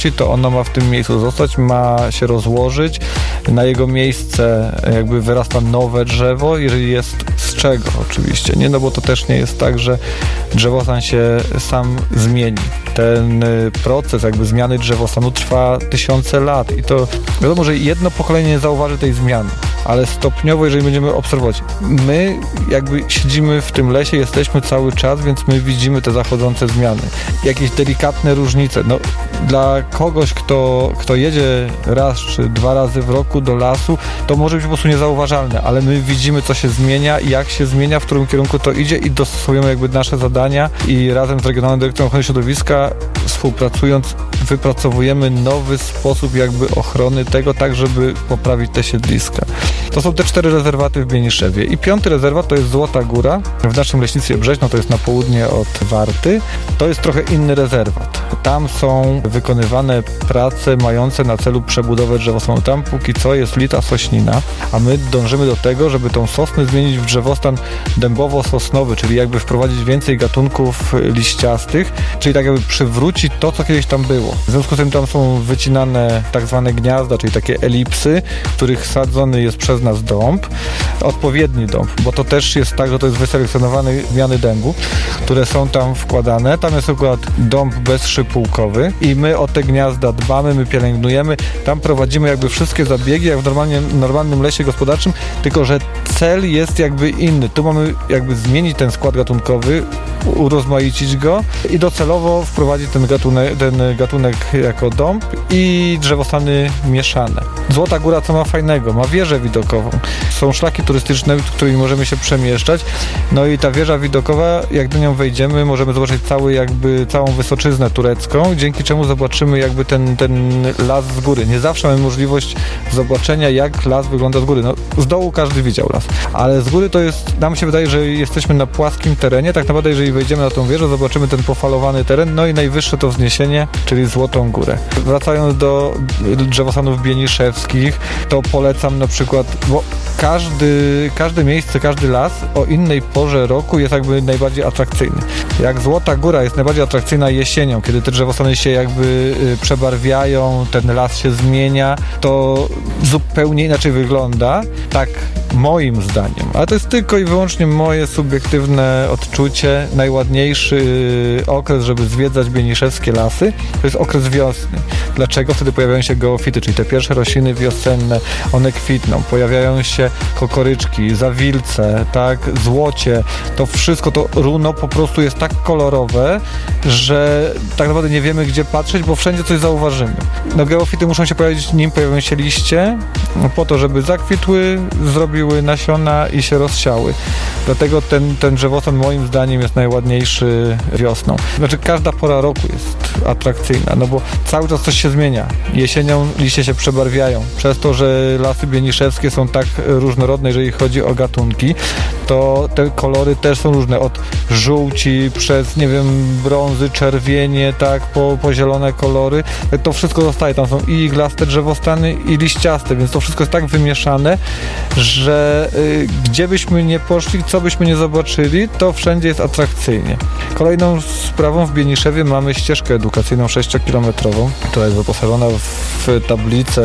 powróci, to ono ma w tym miejscu zostać, ma się rozłożyć. Na jego miejsce jakby wyrasta nowe drzewo, jeżeli jest z czego oczywiście, nie? No bo to też nie jest tak, że drzewostan się sam zmieni. Ten proces jakby zmiany drzewostanu trwa tysiące lat i to wiadomo, że jedno pokolenie nie zauważy tej zmiany, ale stopniowo, jeżeli będziemy obserwować, my jakby siedzimy w tym lesie, jesteśmy cały czas, więc my widzimy te zachodzące zmiany. Jakieś delikatne różnice. No, dla kogoś, kto jedzie raz czy dwa razy w roku do lasu, to może być po prostu niezauważalne, ale my widzimy, co się zmienia i jak się zmienia, w którym kierunku to idzie i dostosujemy jakby nasze zadania i razem z Regionalną Dyrekcją Ochrony Środowiska współpracując wypracowujemy nowy sposób jakby ochrony tego, tak żeby poprawić te siedliska. To są te 4 rezerwaty w Bieniszewie. I 5. rezerwat to jest Złota Góra. W naszym leśnictwie Brzeźno, to jest na południe od Warty. To jest trochę inny rezerwat. Tam są wykonywane prace mające na celu przebudowę drzewostanu. Tam póki co jest lita sośnina, a my dążymy do tego, żeby tą sosnę zmienić w drzewostan dębowo-sosnowy, czyli jakby wprowadzić więcej gatunków liściastych, czyli tak jakby przywrócić to, co kiedyś tam było. W związku z tym tam są wycinane tak zwane gniazda, czyli takie elipsy, w których sadzony jest przez nas dąb, odpowiedni dąb, bo to też jest tak, że to jest wyselekcjonowany zmiany dębu, które są tam wkładane. Tam jest akurat dąb bezszypułkowy i my o te gniazda dbamy, my pielęgnujemy, tam prowadzimy jakby wszystkie zabiegi, jak w normalnym lesie gospodarczym, tylko że cel jest jakby inny. Tu mamy jakby zmienić ten skład gatunkowy, urozmaicić go i docelowo wprowadzić ten gatunek jako dąb i drzewostany mieszane. Złota Góra co ma fajnego? Ma wieżę widokową. Są szlaki turystyczne, którymi możemy się przemieszczać. No i ta wieża widokowa, jak do nią wejdziemy, możemy zobaczyć całą Wysoczyznę turecką, dzięki czemu zobaczymy jakby ten las z góry. Nie zawsze mamy możliwość zobaczenia, jak las wygląda z góry. No, z dołu każdy widział las, ale z góry to jest, nam się wydaje, że jesteśmy na płaskim terenie. Tak naprawdę, jeżeli wejdziemy na tą wieżę, zobaczymy ten pofalowany teren, no i najwyższe to wzniesienie, czyli Złotą Górę. Wracając do drzewostanów bieniszewskich, to polecam na przykład, bo każde miejsce, każdy las o innej porze roku jest jakby najbardziej atrakcyjny. Jak Złota Góra jest najbardziej atrakcyjna jesienią, kiedy te drzewostany się jakby przebarwiają, ten las się zmienia, to zupełnie inaczej wygląda. Tak moim zdaniem, ale to jest tylko i wyłącznie moje subiektywne odczucie. Najładniejszy okres, żeby zwiedzać bieniszewskie lasy, to jest okres wiosny. Dlaczego? Wtedy pojawiają się geofity, czyli te pierwsze rośliny wiosenne, one kwitną, pojawiają się kokoryczki, zawilce, tak, złocie, to wszystko, to runo po prostu jest tak kolorowe, że tak naprawdę nie wiemy, gdzie patrzeć, bo wszędzie coś zauważymy. No geofity muszą się pojawić, nim pojawią się liście, po to, żeby zakwitły, zrobiły nasiona i się rozsiały. Dlatego ten drzewostan moim zdaniem jest najładniejszy wiosną. Znaczy każda pora roku jest atrakcyjna, no bo cały czas coś się zmienia. Jesienią liście się przebarwiają. Przez to, że lasy bieniszewskie są tak różnorodne, jeżeli chodzi o gatunki, to te kolory też są różne. Od żółci przez, nie wiem, brązy, czerwienie, tak, po zielone kolory. To wszystko zostaje. Tam są i iglaste drzewostany, i liściaste, więc to wszystko jest tak wymieszane, że gdzie byśmy nie poszli, co byśmy nie zobaczyli, to wszędzie jest atrakcyjnie. Kolejną sprawą w Bieniszewie mamy ścieżkę edukacyjną 6-kilometrową, która jest wyposażona w tablice,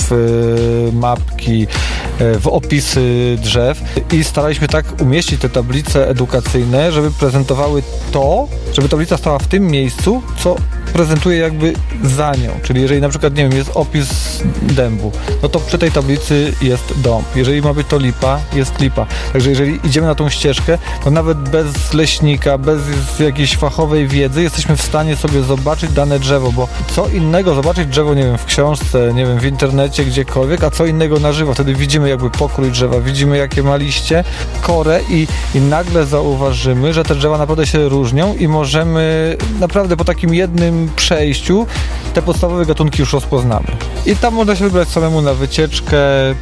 w mapki, w opisy drzew i staraliśmy tak umieścić te tablice edukacyjne, żeby prezentowały to, żeby tablica stała w tym miejscu, co prezentuje jakby za nią. Czyli jeżeli na przykład, nie wiem, jest opis dębu, no to przy tej tablicy jest dąb. Jeżeli ma być to lipa, jest lipa. Także jeżeli idziemy na tą ścieżkę, to nawet bez leśnika, bez jakiejś fachowej wiedzy jesteśmy w stanie sobie zobaczyć dane drzewo, bo co innego zobaczyć drzewo, nie wiem, w książce, nie wiem, w internecie, gdziekolwiek, a co innego na żywo. Wtedy widzimy jakby pokrój drzewa, widzimy jakie ma liście, korę i nagle zauważymy, że te drzewa naprawdę się różnią i możemy naprawdę po takim jednym przejściu te podstawowe gatunki już rozpoznamy. I tam można się wybrać samemu na wycieczkę.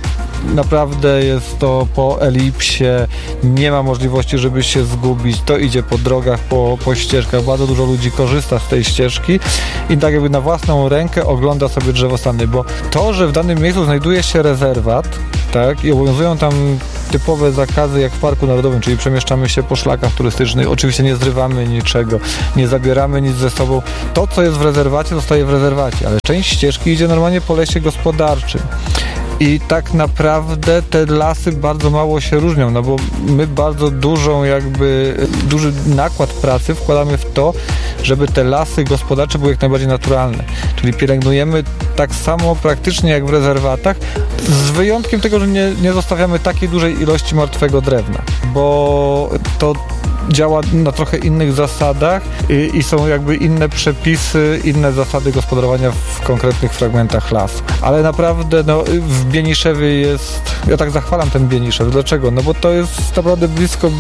Naprawdę jest to po elipsie, nie ma możliwości, żeby się zgubić, to idzie po drogach, po ścieżkach, bardzo dużo ludzi korzysta z tej ścieżki i tak jakby na własną rękę ogląda sobie drzewostany, bo to, że w danym miejscu znajduje się rezerwat, tak, i obowiązują tam typowe zakazy jak w Parku Narodowym, czyli przemieszczamy się po szlakach turystycznych, oczywiście nie zrywamy niczego, nie zabieramy nic ze sobą. To, co jest w rezerwacie, zostaje w rezerwacie, ale część ścieżki idzie normalnie po lesie gospodarczym. I tak naprawdę te lasy bardzo mało się różnią, no bo my bardzo duży nakład pracy wkładamy w to, żeby te lasy gospodarcze były jak najbardziej naturalne. Czyli pielęgnujemy tak samo praktycznie jak w rezerwatach, z wyjątkiem tego, że nie zostawiamy takiej dużej ilości martwego drewna, bo to działa na trochę innych zasadach i są jakby inne przepisy, inne zasady gospodarowania w konkretnych fragmentach lasu. Ale naprawdę w Bieniszewie jest... Ja tak zachwalam ten Bieniszew. Dlaczego? No bo to jest naprawdę blisko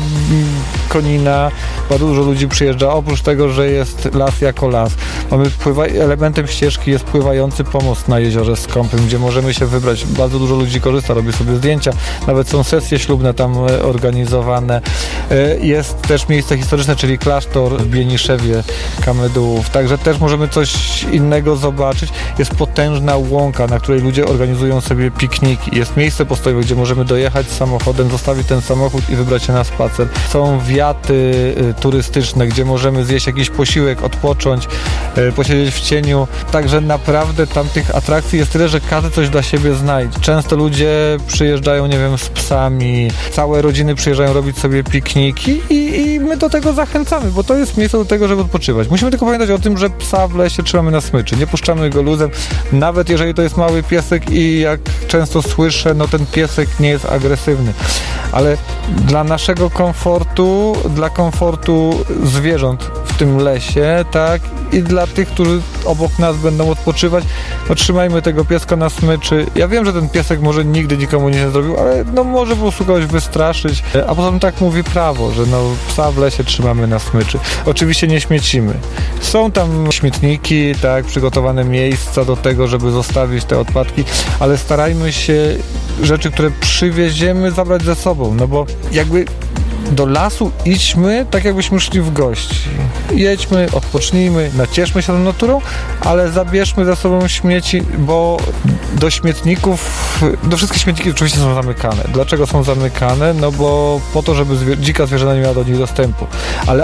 Konina. Bardzo dużo ludzi przyjeżdża. Oprócz tego, że jest las jako las. Elementem ścieżki jest pływający pomost na jeziorze Skąpym, gdzie możemy się wybrać. Bardzo dużo ludzi korzysta, robi sobie zdjęcia. Nawet są sesje ślubne tam organizowane. Jest też miejsce historyczne, czyli klasztor w Bieniszewie Kamedułów. Także też możemy coś innego zobaczyć. Jest potężna łąka, na której ludzie organizują sobie pikniki. Jest miejsce postojowe, gdzie możemy dojechać samochodem, zostawić ten samochód i wybrać się na spacer. Są wiaty turystyczne, gdzie możemy zjeść jakiś posiłek, odpocząć, posiedzieć w cieniu. Także naprawdę tam tych atrakcji jest tyle, że każdy coś dla siebie znajdzie. Często ludzie przyjeżdżają, nie wiem, z psami, całe rodziny przyjeżdżają robić sobie pikniki i my do tego zachęcamy, bo to jest miejsce do tego, żeby odpoczywać. Musimy tylko pamiętać o tym, że psa w lesie trzymamy na smyczy. Nie puszczamy go luzem, nawet jeżeli to jest mały piesek i jak często słyszę, no ten piesek nie jest agresywny. Ale dla naszego komfortu, dla komfortu zwierząt w tym lesie, tak, i dla tych, którzy obok nas będą odpoczywać, no trzymajmy tego pieska na smyczy. Ja wiem, że ten piesek może nigdy nikomu nie zrobił, ale no może po prostu kogoś wystraszyć. A poza tym tak mówi prawo, że no psa w lesie trzymamy na smyczy. Oczywiście nie śmiecimy. Są tam śmietniki, tak, przygotowane miejsca do tego, żeby zostawić te odpadki, ale starajmy się rzeczy, które przywieziemy, zabrać ze sobą, no bo jakby do lasu idźmy tak, jakbyśmy szli w gości. Jedźmy, odpocznijmy, nacieszmy się tą naturą, ale zabierzmy ze sobą śmieci, bo do wszystkie śmietniki oczywiście są zamykane. Dlaczego są zamykane? No bo po to, żeby dzika zwierzyna nie miała do nich dostępu. Ale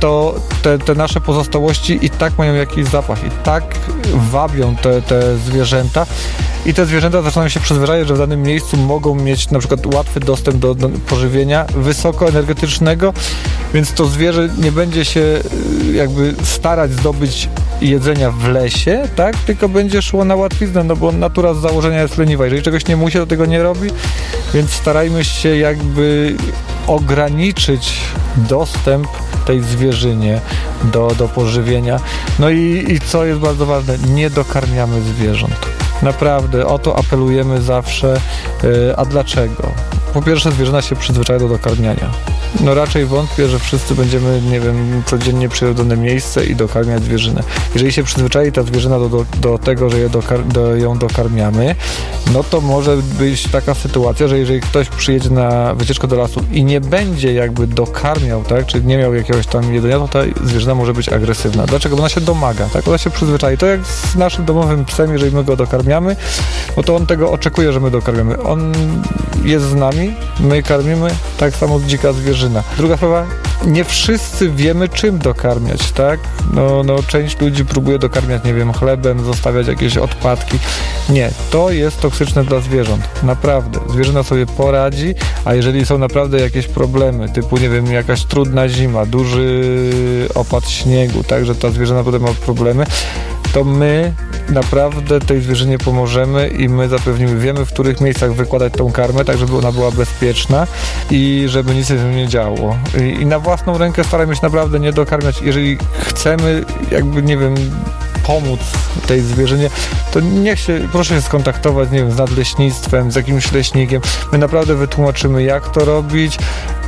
te nasze pozostałości i tak mają jakiś zapach, i tak wabią te zwierzęta. I te zwierzęta zaczynają się przyzwyczajać, że w danym miejscu mogą mieć na przykład łatwy dostęp do pożywienia wysokoenergetycznego, więc to zwierzę nie będzie się jakby starać zdobyć jedzenia w lesie, tak? Tylko będzie szło na łatwiznę, no bo natura z założenia jest leniwa. Jeżeli czegoś nie musi, to tego nie robi, więc starajmy się jakby ograniczyć dostęp tej zwierzynie do pożywienia. No i co jest bardzo ważne, nie dokarmiamy zwierząt. Naprawdę, o to apelujemy zawsze. A dlaczego? Po pierwsze, zwierzyna się przyzwyczaja do dokarmiania. No raczej wątpię, że wszyscy będziemy, nie wiem, codziennie przyjeżdżać do dane miejsce i dokarmiać zwierzynę. Jeżeli się przyzwyczai ta zwierzyna do tego, że ją dokarmiamy, no to może być taka sytuacja, że jeżeli ktoś przyjedzie na wycieczkę do lasu i nie będzie jakby dokarmiał, tak, czy nie miał jakiegoś tam jedzenia, to ta zwierzyna może być agresywna. Dlaczego? Bo ona się domaga, tak? Ona się przyzwyczai. To jak z naszym domowym psem, jeżeli my go dokarmiamy, no to on tego oczekuje, że my dokarmiamy. On jest z nami, my karmimy, tak samo dzika zwierzyna. Druga sprawa, nie wszyscy wiemy, czym dokarmiać, tak? No część ludzi próbuje dokarmiać, nie wiem, chlebem, zostawiać jakieś odpadki. Nie, to jest toksyczne dla zwierząt. Naprawdę. Zwierzyna sobie poradzi, a jeżeli są naprawdę jakieś problemy, typu, nie wiem, jakaś trudna zima, duży opad śniegu, tak, że ta zwierzyna potem ma problemy, to my naprawdę tej zwierzynie pomożemy i my zapewnimy, wiemy, w których miejscach wykładać tą karmę, tak żeby ona była bezpieczna i żeby nic się nie działo. I na własną rękę staramy się naprawdę nie dokarmiać. Jeżeli chcemy, jakby, nie wiem, pomóc tej zwierzynie, to proszę się skontaktować, nie wiem, z nadleśnictwem, z jakimś leśnikiem. My naprawdę wytłumaczymy, jak to robić.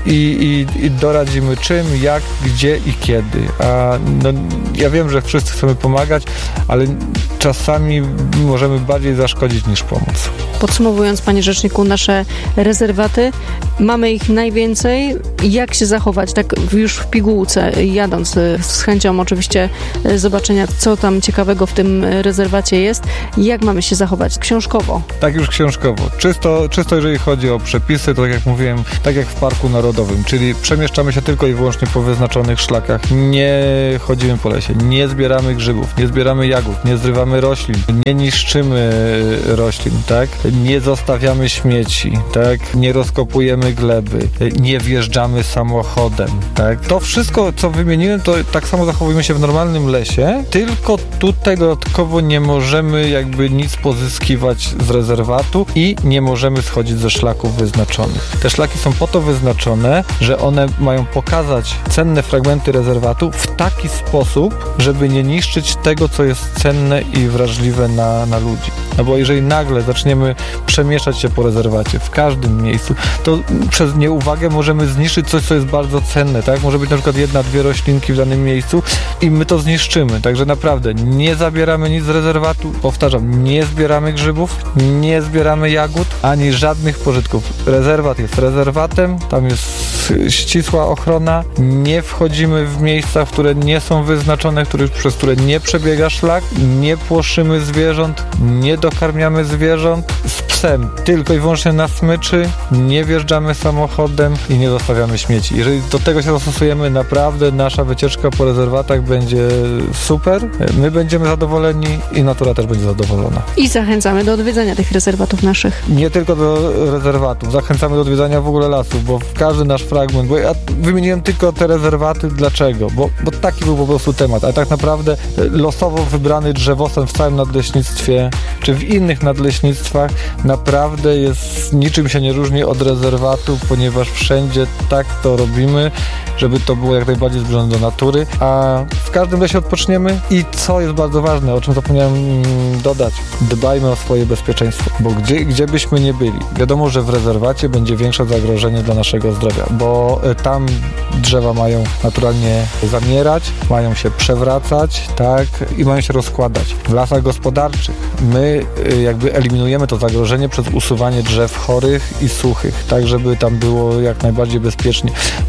i doradzimy czym, jak, gdzie i kiedy. A ja wiem, że wszyscy chcemy pomagać, ale czasami możemy bardziej zaszkodzić niż pomóc. Podsumowując, panie rzeczniku, nasze rezerwaty, mamy ich najwięcej. Jak się zachować? Tak już w pigułce, jadąc z chęcią oczywiście zobaczenia, co tam ciekawego w tym rezerwacie jest. Jak mamy się zachować? Książkowo? Tak, już książkowo. Czysto jeżeli chodzi o przepisy, to tak jak mówiłem, tak jak w Parku Narodowym, czyli przemieszczamy się tylko i wyłącznie po wyznaczonych szlakach. Nie chodzimy po lesie, nie zbieramy grzybów, nie zbieramy jagód, nie zrywamy roślin, nie niszczymy roślin, tak? Nie zostawiamy śmieci, tak? Nie rozkopujemy gleby, nie wjeżdżamy samochodem, tak? To wszystko, co wymieniłem, to tak samo zachowujemy się w normalnym lesie, tylko tutaj dodatkowo nie możemy jakby nic pozyskiwać z rezerwatu i nie możemy schodzić ze szlaków wyznaczonych. Te szlaki są po to wyznaczone, że one mają pokazać cenne fragmenty rezerwatu w taki sposób, żeby nie niszczyć tego, co jest cenne i wrażliwe na ludzi. No bo jeżeli nagle zaczniemy przemieszczać się po rezerwacie w każdym miejscu, to przez nieuwagę możemy zniszczyć coś, co jest bardzo cenne, tak? Może być na przykład 1-2 roślinki w danym miejscu i my to zniszczymy. Także naprawdę nie zabieramy nic z rezerwatu. Powtarzam, nie zbieramy grzybów, nie zbieramy jagód, ani żadnych pożytków. Rezerwat jest rezerwatem, tam jest ścisła ochrona. Nie wchodzimy w miejsca, które nie są wyznaczone, przez które nie przebiega szlak. Nie płoszymy zwierząt, nie dokarmiamy zwierząt. Z psem tylko i wyłącznie na smyczy, nie wjeżdżamy samochodem i nie zostawiamy śmieci. Jeżeli do tego się zastosujemy, naprawdę nasza wycieczka po rezerwatach będzie super, my będziemy zadowoleni i natura też będzie zadowolona. I zachęcamy do odwiedzania tych rezerwatów naszych. Nie tylko do rezerwatów, zachęcamy do odwiedzania w ogóle lasów, bo w każdy nasz fragment, bo ja wymieniłem tylko te rezerwaty, dlaczego? Bo taki był po prostu temat, ale tak naprawdę losowo wybrany drzewostan w całym nadleśnictwie, czy w innych nadleśnictwach naprawdę jest, niczym się nie różni od rezerwatu, ponieważ wszędzie tak to robimy, żeby to było jak najbardziej zbliżone do natury, a w każdym lesie odpoczniemy i co jest bardzo ważne, o czym zapomniałem dodać, dbajmy o swoje bezpieczeństwo, bo gdzie byśmy nie byli, wiadomo, że w rezerwacie będzie większe zagrożenie dla naszego zdrowia, bo tam drzewa mają naturalnie zamierać, mają się przewracać, tak, i mają się rozkładać. W lasach gospodarczych my jakby eliminujemy to zagrożenie przez usuwanie drzew chorych i suchych, tak żeby tam było jak najbardziej bezpiecznie.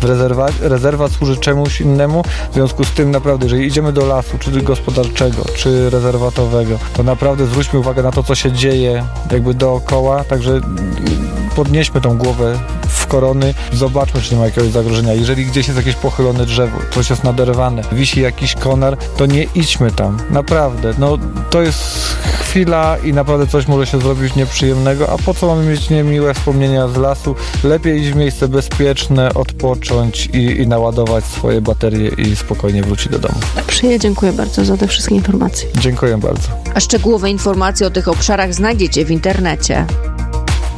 Rezerwat służy czemuś innemu, w związku z tym naprawdę, jeżeli idziemy do lasu, czy gospodarczego, czy rezerwatowego, to naprawdę zwróćmy uwagę na to, co się dzieje jakby dookoła, także podnieśmy tą głowę w korony, zobaczmy, czy nie ma jakiegoś zagrożenia. Jeżeli gdzieś jest jakieś pochylone drzewo, coś jest naderwane, wisi jakiś konar, to nie idźmy tam. Naprawdę. No, to jest chwila i naprawdę coś może się zrobić nieprzyjemnego, a po co mamy mieć niemiłe wspomnienia z lasu? Lepiej iść w miejsce bezpieczne, odpocząć i naładować swoje baterie i spokojnie wrócić do domu. Dobrze, dziękuję bardzo za te wszystkie informacje. Dziękuję bardzo. A szczegółowe informacje o tych obszarach znajdziecie w internecie.